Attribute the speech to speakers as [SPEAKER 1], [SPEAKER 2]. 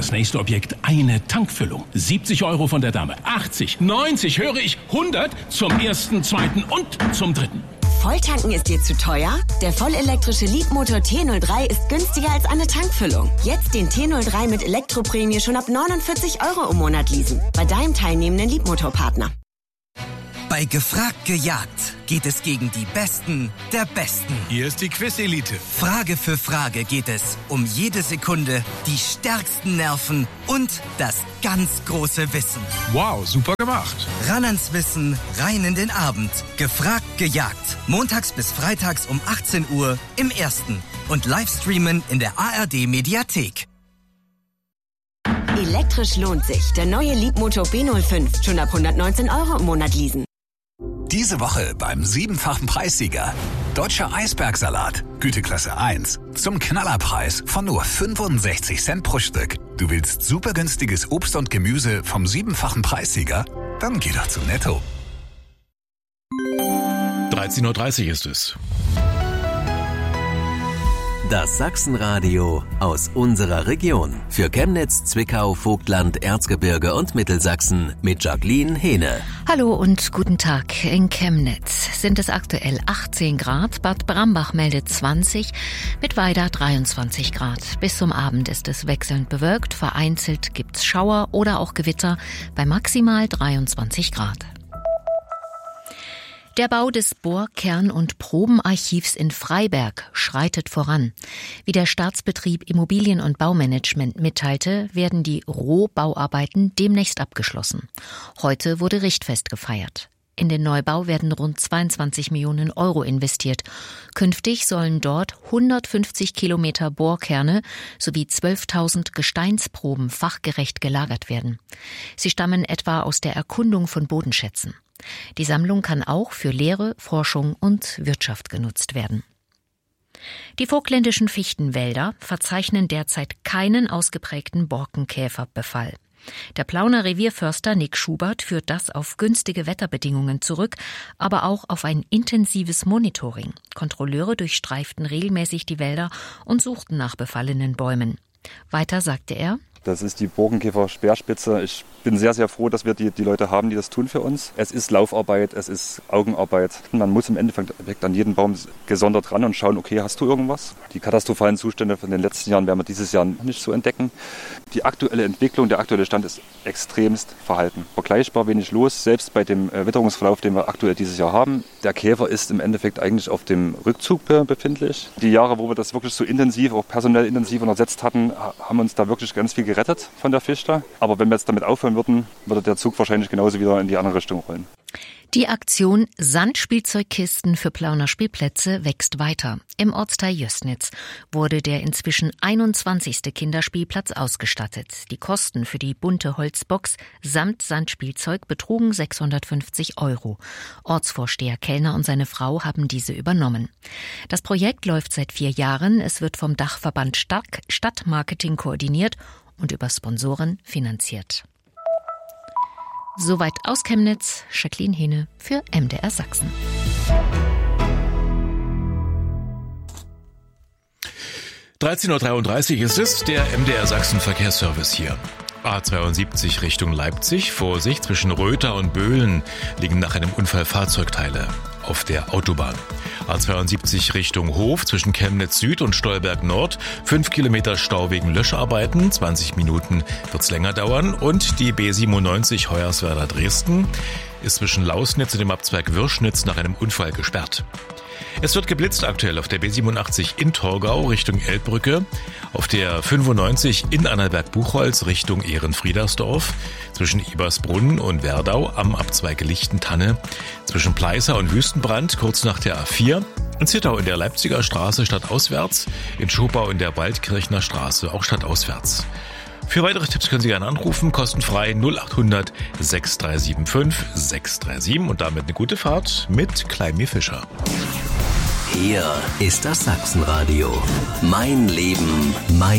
[SPEAKER 1] das nächste Objekt eine Tankfüllung. 70 € von der Dame, 80, 90, höre ich, 100 zum ersten, zweiten und zum dritten.
[SPEAKER 2] Volltanken ist dir zu teuer? Der vollelektrische Leapmotor T03 ist günstiger als eine Tankfüllung. Jetzt den T03 mit Elektroprämie schon ab 49 € im Monat leasen. Bei deinem teilnehmenden Leapmotor-Partner.
[SPEAKER 3] Bei Gefragt gejagt geht es gegen die Besten der Besten.
[SPEAKER 4] Hier ist die Quiz-Elite.
[SPEAKER 3] Frage für Frage geht es um jede Sekunde, die stärksten Nerven und das ganz große Wissen.
[SPEAKER 4] Wow, super gemacht.
[SPEAKER 3] Ran ans Wissen, rein in den Abend. Gefragt gejagt. Montags bis freitags um 18 Uhr im Ersten. Und Livestreamen in der ARD-Mediathek.
[SPEAKER 2] Elektrisch lohnt sich. Der neue Leapmotor B05. Schon ab 119 € im Monat leasen.
[SPEAKER 5] Diese Woche beim 7-fachen Preissieger. Deutscher Eisbergsalat, Güteklasse 1. Zum Knallerpreis von nur 65 Cent pro Stück. Du willst super günstiges Obst und Gemüse vom 7-fachen Preissieger? Dann geh doch zu Netto.
[SPEAKER 4] 13:30 Uhr ist es.
[SPEAKER 6] Das Sachsenradio aus unserer Region. Für Chemnitz, Zwickau, Vogtland, Erzgebirge und Mittelsachsen mit Jacqueline Hehne.
[SPEAKER 7] Hallo und guten Tag. In Chemnitz sind es aktuell 18 Grad. Bad Brambach meldet 20, Mittweida 23 Grad. Bis zum Abend ist es wechselnd bewölkt. Vereinzelt gibt's Schauer oder auch Gewitter bei maximal 23 Grad. Der Bau des Bohrkern- und Probenarchivs in Freiberg schreitet voran. Wie der Staatsbetrieb Immobilien- und Baumanagement mitteilte, werden die Rohbauarbeiten demnächst abgeschlossen. Heute wurde Richtfest gefeiert. In den Neubau werden rund 22 Millionen € investiert. Künftig sollen dort 150 Kilometer Bohrkerne sowie 12.000 Gesteinsproben fachgerecht gelagert werden. Sie stammen etwa aus der Erkundung von Bodenschätzen. Die Sammlung kann auch für Lehre, Forschung und Wirtschaft genutzt werden. Die vogtländischen Fichtenwälder verzeichnen derzeit keinen ausgeprägten Borkenkäferbefall. Der Plauner Revierförster Nick Schubert führt das auf günstige Wetterbedingungen zurück, aber auch auf ein intensives Monitoring. Kontrolleure durchstreiften regelmäßig die Wälder und suchten nach befallenen Bäumen. Weiter sagte er:
[SPEAKER 8] Das ist die Borkenkäfer-Speerspitze. Ich bin sehr, sehr froh, dass wir die Leute haben, die das tun für uns. Es ist Laufarbeit, es ist Augenarbeit. Man muss im Endeffekt an jeden Baum gesondert ran und schauen, okay, hast du irgendwas? Die katastrophalen Zustände von den letzten Jahren werden wir dieses Jahr nicht so entdecken. Die aktuelle Entwicklung, der aktuelle Stand ist extremst verhalten. Vergleichbar wenig los, selbst bei dem Witterungsverlauf, den wir aktuell dieses Jahr haben. Der Käfer ist im Endeffekt eigentlich auf dem Rückzug befindlich. Die Jahre, wo wir das wirklich so intensiv, auch personell intensiv untersetzt hatten, haben uns da wirklich ganz viel gerettet von der Fichte. Aber wenn wir jetzt damit aufhören würden, würde der Zug wahrscheinlich genauso wieder in die andere Richtung rollen.
[SPEAKER 7] Die Aktion Sandspielzeugkisten für Plauner Spielplätze wächst weiter. Im Ortsteil Jößnitz wurde der inzwischen 21. Kinderspielplatz ausgestattet. Die Kosten für die bunte Holzbox samt Sandspielzeug betrugen 650 €. Ortsvorsteher Kellner und seine Frau haben diese übernommen. Das Projekt läuft seit 4 Jahren. Es wird vom Dachverband Stadtmarketing koordiniert und über Sponsoren finanziert. Soweit aus Chemnitz, Jacqueline Hehne für MDR Sachsen.
[SPEAKER 4] (13:33 Uhr) ist es, der MDR Sachsen Verkehrsservice hier. A72 Richtung Leipzig, Vorsicht, zwischen Röther und Böhlen liegen nach einem Unfall Fahrzeugteile auf der Autobahn. A72 Richtung Hof, zwischen Chemnitz Süd und Stolberg Nord, 5 Kilometer Stau wegen Löscharbeiten, 20 Minuten wird's länger dauern. Und die B97 Hoyerswerda Dresden ist zwischen Lausnitz und dem Abzweig Würschnitz nach einem Unfall gesperrt. Es wird geblitzt aktuell auf der B87 in Torgau Richtung Elbbrücke, auf der 95 in Annaberg-Buchholz Richtung Ehrenfriedersdorf, zwischen Ebersbrunn und Werdau am Abzweig Lichtentanne, zwischen Pleißer und Wüstenbrand kurz nach der A4, in Zittau in der Leipziger Straße stadtauswärts, in Schopau in der Waldkirchner Straße auch stadtauswärts. Für weitere Tipps können Sie gerne anrufen, kostenfrei 0800 6375 637 und damit eine gute Fahrt mit Kleimi Fischer.
[SPEAKER 6] Hier ist das Sachsenradio. Mein Leben, mein